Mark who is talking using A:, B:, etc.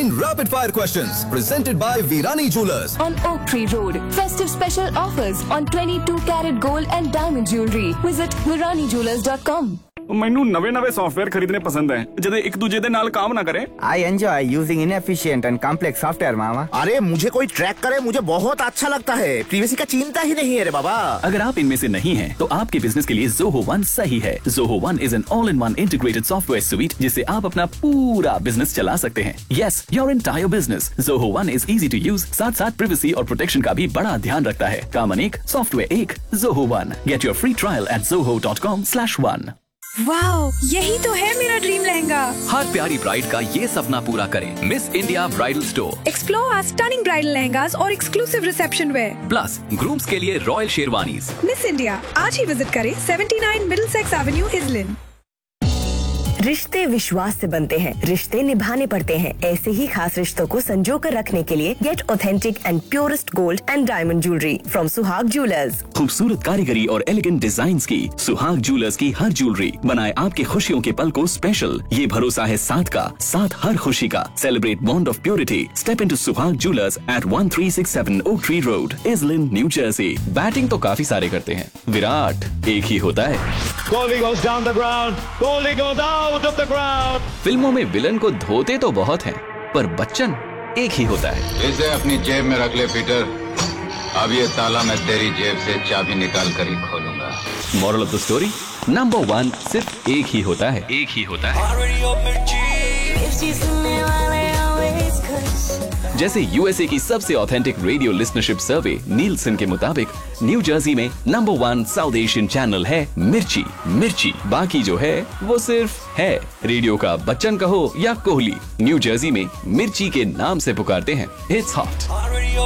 A: 9 rapid fire questions presented by Virani Jewelers.
B: On Oak Tree Road, festive special offers on 22 karat gold and diamond jewelry. Visit viranijewelers.com.
C: ਮੈਨੂੰ ਨਵੇਂ software ਖਰੀਦਣੇ ਪਸੰਦ ਹੈ ਜਦੋਂ ਇੱਕ ਦੂਜੇ ਦੇ ਨਾਲ काम ना करे।
D: I enjoy using inefficient and complex software, मामा।
E: अरे मुझे कोई ट्रैक करे मुझे बहुत अच्छा लगता है। प्रीवेसी का चिंता ही नहीं है रे बाबा।
F: अगर आप इनमें से नहीं हैं, तो आपके बिजनेस के लिए Zoho One सही है। Zoho One is an all-in-one integrated software suite जिससे आप अपना पूरा बिजनेस चला सकते हैं। Yes, your entire business. Zoho One is easy to use, साथ प्रिवेसी और प्रोटेक्शन का भी बड़ा ध्यान रखता है। काम अनेक, सॉफ्टवेयर एक, Zoho One. Get your free trial at zoho.com/one.
G: Wow, यही तो है मेरा ड्रीम लहंगा।
F: हर प्यारी ब्राइड का ये सपना पूरा करें miss India bridal store.
G: Explore our stunning bridal lehengas और exclusive reception where
F: plus grooms के लिए रॉयल शेरवानीज।
G: मिस इंडिया आज ही विजिट करें 79 मिडिलसेक्स एवेन्यू इजलिन।
H: रिश्ते विश्वास से बनते हैं, रिश्ते निभाने पड़ते हैं। ऐसे ही खास रिश्तों को संजो कर रखने के लिए gate authentic and purest gold and diamond jewellery from सुहाग ज्वेलर्स।
F: खूबसूरत कारीगरी और एलिगेंट डिजाइन्स की सुहाग ज्वेलर्स की हर ज्वेलरी बनाए आपकी खुशियों के पल को स्पेशल। ये भरोसा है साथ का, साथ हर खुशी का। Celebrate bond of purity. Step into सुहाग jewellers eight 1367 oak tree road, इजलिन, new Jersey. Batting तो काफी सारे करते हैं, विराट एक ही होता है।
I: Kohli goes down the ground. Kohli goes out of the ground.
F: फिल्मों में विलन को धोते तो बहुत हैं, पर बच्चन एक ही होता है।
J: इसे अपनी जेब में रख ले पीटर। अब ये ताला मैं तेरी जेब से चाबी निकाल कर ही खोलूंगा।
F: Moral of the story, number 1 सिर्फ एक ही होता है। एक ही होता है। जैसे यूएसए की सबसे ऑथेंटिक रेडियो लिसनरशिप सर्वे नीलसन के मुताबिक न्यू जर्सी में नंबर 1 साउथ एशियन चैनल है मिर्ची। मिर्ची बाकी जो है वो सिर्फ है। रेडियो का बच्चन कहो या कोहली, न्यू जर्सी में मिर्ची के नाम से पुकारते हैं। It's hot.